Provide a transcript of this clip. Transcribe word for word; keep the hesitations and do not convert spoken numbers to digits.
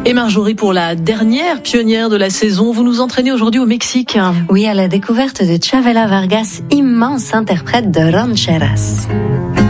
Et Marjorie, pour la dernière pionnière de la saison, vous nous entraînez aujourd'hui au Mexique. Oui, à la découverte de Chavela Vargas, immense interprète de rancheras.